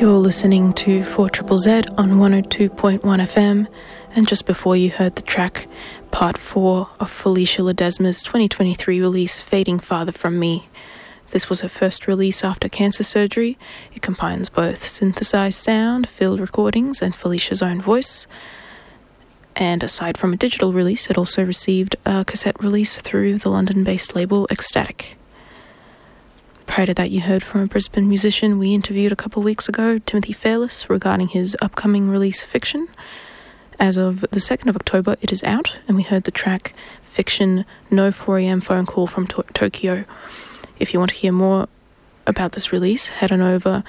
You're listening to 4ZZZ on 102.1 FM, and just before you heard the track Part 4 of Felicia Ledesma's 2023 release, Fading Farther From Me. This was her first release after cancer surgery. It combines both synthesized sound, field recordings, and Felicia's own voice. And aside from a digital release, it also received a cassette release through the London-based label Ecstatic. Prior to that, you heard from a Brisbane musician we interviewed a couple of weeks ago, Timothy Fairless, regarding his upcoming release Fiction. As of the 2nd of October, it is out, and we heard the track Fiction, No 4am Phone Call from Tokyo. If you want to hear more about this release, head on over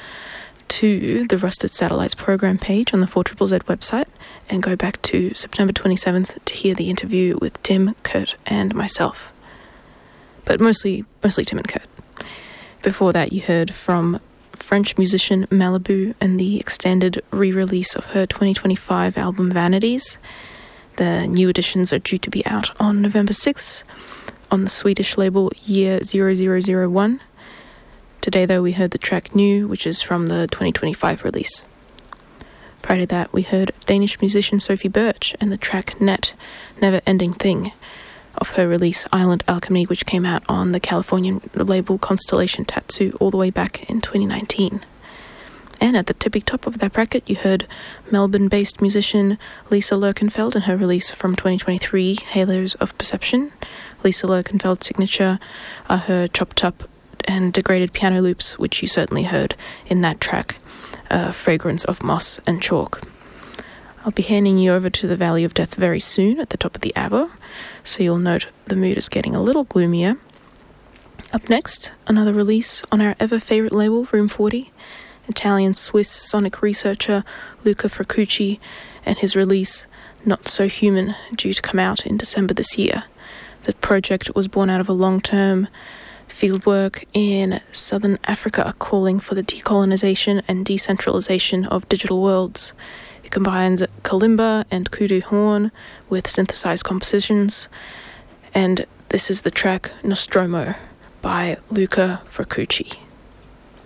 to the Rusted Satellites program page on the 4ZZZ website and go back to September 27th to hear the interview with Tim, Kurt, and myself. But mostly Tim and Kurt. Before that, you heard from French musician Malibu and the extended re-release of her 2025 album Vanities. The new editions are due to be out on November 6th on the Swedish label Year 0001. Today, though, we heard the track New, which is from the 2025 release. Prior to that, we heard Danish musician Sophie Birch and the track Net, Never Ending Thing, of her release Island Alchemy, which came out on the Californian label Constellation Tattoo all the way back in 2019. And at the tippy top of that bracket, you heard Melbourne-based musician Lisa Lerkenfeld and her release from 2023, Halos of Perception. Lisa Lerkenfeld's signature are her chopped up and degraded piano loops, which you certainly heard in that track, Fragrance of Moss and Chalk. I'll be handing you over to the Valley of Death very soon at the top of the hour, so you'll note the mood is getting a little gloomier. Up next, another release on our ever-favourite label, Room 40, Italian-Swiss sonic researcher Luca Fracucci and his release Not So Human, due to come out in December this year. The project was born out of a long-term fieldwork in southern Africa calling for the decolonization and decentralization of digital worlds. It combines kalimba and kudu horn with synthesized compositions, and this is the track Nostromo by Luca Fracucci.